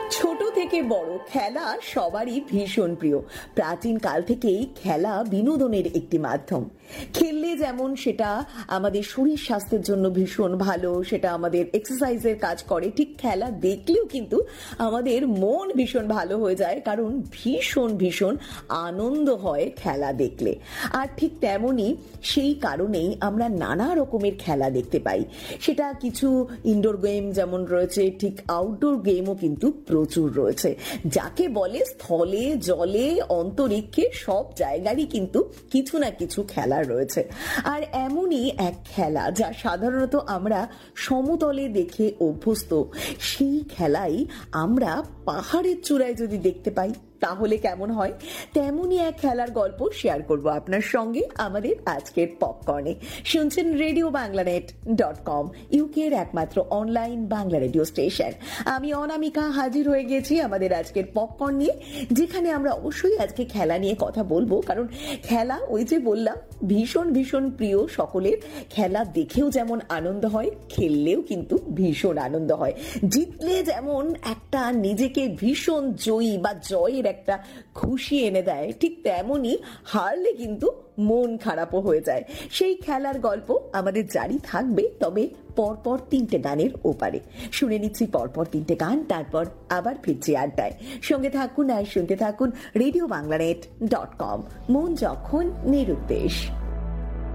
ছোট থেকে বড় খেলা সবারই ভীষণ প্রিয়। প্রাচীন কাল থেকেই খেলা বিনোদনের একটি মাধ্যম। খেললে যেমন সেটা আমাদের শরীর স্বাস্থ্যের জন্য ভীষণ ভালো, সেটা আমাদের এক্সারসাইজের কাজ করে, ঠিক খেলা দেখলেও কিন্তু আমাদের মন ভীষণ ভালো হয়ে যায়, কারণ ভীষণ ভীষণ আনন্দ হয় খেলা দেখলে। আর ঠিক তেমনই সেই কারণেই আমরা নানা রকমের খেলা দেখতে পাই। সেটা কিছু ইনডোর গেম যেমন রয়েছে, ঠিক আউটডোর গেমও কিন্তু প্রচুর রয়েছে। যাকে বলে স্থলে জলে অন্তরিক্ষে সব জায়গারই কিন্তু কিছু না কিছু খেলা রয়েছে। আর এমনই এক খেলা যা সাধারণত আমরা সমতলে দেখে অভ্যস্ত, সেই খেলাই আমরা পাহাড়ের চূড়ায় যদি দেখতে পাই তাহলে কেমন হয়? তেমনই এক খেলার গল্প শেয়ার করব আপনার সঙ্গে আমাদের আজকের পপকর্নে। শুনছেন RadioBanglaNet.com, ইউকের একমাত্র অনলাইন বাংলা রেডিও স্টেশন। আমি অনামিকা হাজির হয়ে গেছি আমাদের আজকের পপকর্ন নিয়ে, যেখানে আমরা অবশ্যই আজকে খেলা নিয়ে কথা বলবো। কারণ খেলা, ওই যে বললাম, ভীষণ ভীষণ প্রিয় সকলের। খেলা দেখেও যেমন আনন্দ হয়, খেললেও কিন্তু ভীষণ আনন্দ হয়। জিতলে যেমন একটা নিজেকে ভীষণ জয়ী বা জয়ের একটা খুশি এনে দেয়, ঠিক তেমনই হারলে কিন্তু মন খারাপও হয়ে যায়। সেই খেলার গল্প আমাদের জারি থাকবে, তবে পরপর 3টে গানের ওপারে। শুনে নিচ্ছি পরপর 3টে গান, তারপর আবার ফিরছি আড্ডায়। সঙ্গে থাকুন আর শুনতে থাকুন RadioBanglaNet.com, মন যখন নিরুদ্দেশ।